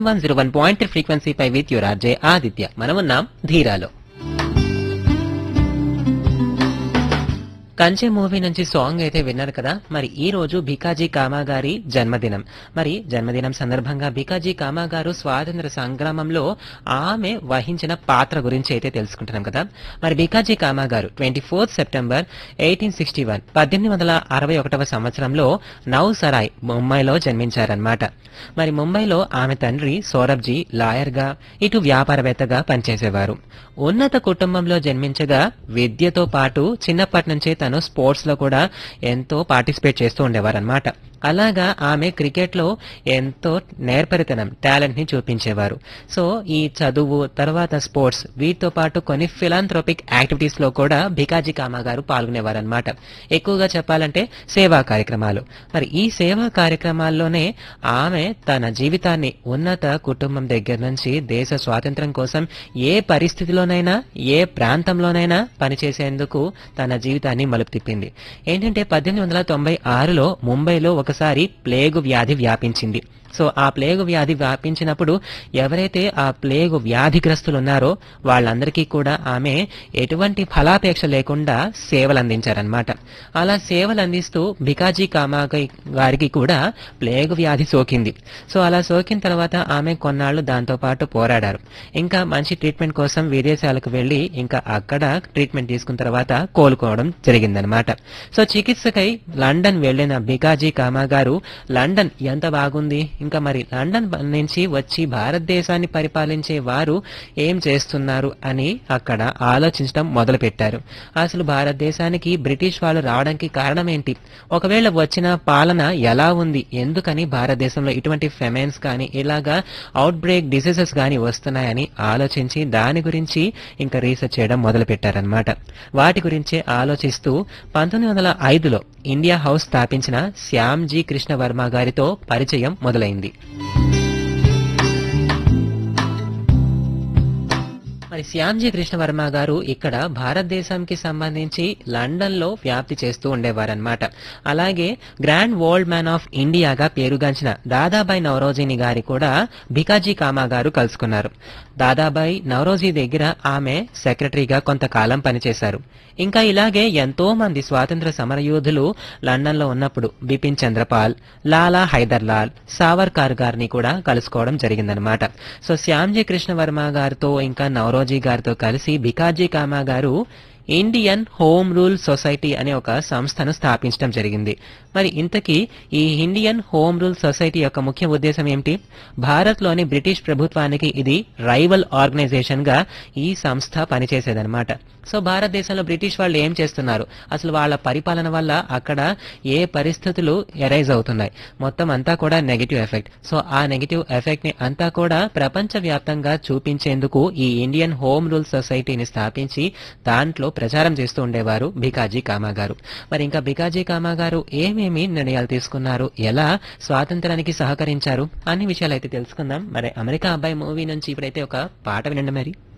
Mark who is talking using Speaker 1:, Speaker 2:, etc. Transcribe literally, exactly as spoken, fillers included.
Speaker 1: One zero one point frequency pi with your RJ Aditya. మనమున్నాం ధీరాలో. కంచె movie నుంచి song అయితే విన్నారు కదా. మరి ఈ రోజు భికాజీ కామా గారి జన్మదినం. మరి జన్మదినం సందర్భంగా భికాజీ కామా గారు స్వాతంత్ర సంగ్రామంలో ఆమె వహించిన పాత్ర గురించి అయితే తెలుసుకుంటున్నాం కదా. మరి భికాజీ కామా గారు twenty fourth September eighteen sixty one పద్దెనిమిది వందల అరవై ఒకటవ సంవత్సరంలో నౌసరాయ్ ముంబైలో జన్మించారనమాట. మరి ముంబైలో ఆమె తండ్రి సౌరభ్జీ లాయర్ గా, ఇటు వ్యాపారవేత్తగా పనిచేసేవారు. ఉన్నత కుటుంబంలో జన్మించగా విద్యతో పాటు చిన్నప్పటి నుంచే తను స్పోర్ట్స్ లో కూడా ఎంతో పార్టిసిపేట్ చేస్తూ ఉండేవారు అనమాట. అలాగా ఆమె క్రికెట్ లో ఎంతో నేర్పరితనం టాలెంట్ ని చూపించేవారు. సో ఈ చదువు తర్వాత స్పోర్ట్స్ వీటితో పాటు కొన్ని ఫిలాంథ్రోపిక్ యాక్టివిటీస్ లో కూడా భికాజీ కామా గారు పాల్గొనేవారు అనమాట. ఎక్కువగా చెప్పాలంటే సేవా కార్యక్రమాలు. మరి ఈ సేవా కార్యక్రమాల్లోనే ఆమె తన జీవితాన్ని ఉన్నత కుటుంబం దగ్గర నుంచి దేశ స్వాతంత్ర్యం కోసం ఏ పరిస్థితిలోనైనా ఏ ప్రాంతంలోనైనా పనిచేసేందుకు తన జీవితాన్ని మలుపు తిప్పింది. ఏంటంటే పద్దెనిమిది వందల తొంభై ఆరులో ముంబైలో ఒకసారి ప్లేగు వ్యాధి వ్యాపించింది. సో ఆ ప్లేగు వ్యాధి వ్యాపించినప్పుడు ఎవరైతే ఆ ప్లేగు వ్యాధిగ్రస్తులు ఉన్నారో వాళ్ళందరికీ కూడా ఆమె ఎటువంటి ఫలాపేక్ష లేకుండా సేవలు అందించారనమాట. అలా సేవలు అందిస్తూ భికాజీ కామా గారికి కూడా ప్లేగు వ్యాధి సోకింది. సో అలా సోకిన తర్వాత ఆమె కొన్నాళ్లు దాంతో పాటు పోరాడారు. ఇంకా మంచి ట్రీట్మెంట్ కోసం విదేశాలకు వెళ్లి ఇంకా అక్కడ ట్రీట్మెంట్ తీసుకున్న తర్వాత కోలుకోవడం జరిగిందనమాట. సో చికిత్సకై లండన్ వెళ్లిన భికాజీ కామా గారు లండన్ ఎంత బాగుంది, ఇంకా మరి లండన్ నుంచి వచ్చి భారతదేశాన్ని పరిపాలించే వారు ఏం చేస్తున్నారు అని అక్కడ ఆలోచించడం మొదలు పెట్టారు. అసలు భారతదేశానికి బ్రిటిష్ వాళ్ళు రావడానికి కారణం ఏంటి, ఒకవేళ వచ్చిన పాలన ఎలా ఉంది, ఎందుకని భారతదేశంలో ఇటువంటి ఫెమైన్స్ కానీ ఇలాగా అవుట్ బ్రేక్ డిసీజెస్ కానీ వస్తున్నాయని ఆలోచించి దాని గురించి ఇంకా రీసెర్చ్ చేయడం మొదలు పెట్టారనమాట. వాటి గురించే ఆలోచిస్తూ పంతొమ్మిది వందల ఐదులో ఇండియా హౌస్ స్థాపించిన శ్యామ్జీ కృష్ణ వర్మ గారితో పరిచయం మొదలైంది. మరి శ్యామ్జీ కృష్ణ వర్మ గారు ఇక్కడ భారతదేశానికి సంబంధించి లండన్ లో వ్యాప్తి చేస్తూ ఉండేవారనమాట. అలాగే గ్రాండ్ వరల్డ్ మ్యాన్ ఆఫ్ ఇండియాగా పేరుగాంచిన దాదాబాయి నౌరోజీని గారి కూడా భికాజీ కామా గారు కలుసుకున్నారు. దాదాబాయి నౌరోజీ దగ్గర ఆమె సెక్రటరీగా కొంతకాలం పనిచేశారు. ఇంకా ఇలాగే ఎంతో మంది స్వాతంత్ర సమరయోధులు లండన్ లో ఉన్నప్పుడు బిపిన్ చంద్రపాల్, లాలా హైదర్ లాల్, సావర్కర్ గారిని కూడా కలుసుకోవడం జరిగిందనమాట. సో శ్యామ్జీ కృష్ణ వర్మ గారితో ఇంకా నౌరోజీ గారితో కలిసి భికాజీ కామా గారు ఇండియన్ హోమ్ రూల్ సొసైటీ అనే ఒక సంస్థను స్థాపించడం జరిగింది. మరి ఇంతకీ ఈ ఇండియన్ హోమ్ రూల్ సొసైటీ యొక్క ముఖ్య ఉద్దేశం ఏమిటి? భారత్ లోని బ్రిటిష్ ప్రభుత్వానికి ఇది రైవల్ ఆర్గనైజేషన్ గా ఈ సంస్థ పనిచేసేదనమాట. సో భారతదేశంలో బ్రిటిష్ వాళ్ళు ఏం చేస్తున్నారు, అసలు వాళ్ళ పరిపాలన వల్ల అక్కడ ఏ పరిస్థితులు ఎరైజ్ అవుతున్నాయి, మొత్తం అంతా కూడా నెగటివ్ ఎఫెక్ట్. సో ఆ నెగటివ్ ఎఫెక్ట్ ని అంతా కూడా ప్రపంచ వ్యాప్తంగా చూపించేందుకు ఈ ఇండియన్ హోమ్ రూల్ సొసైటీని స్థాపించి దాంట్లో ప్రచారం చేస్తూ ఉండేవారు భికాజీ కామా గారు. మరి ఇంకా భికాజీ కామా గారు ఏమేమి నిర్ణయాలు తీసుకున్నారు, ఎలా స్వాతంత్రానికి సహకరించారు అన్ని విషయాలు అయితే తెలుసుకుందాం. మరి అమెరికా అబ్బాయి మూవీ నుంచి ఇప్పుడైతే ఒక పాట వినండి మరి.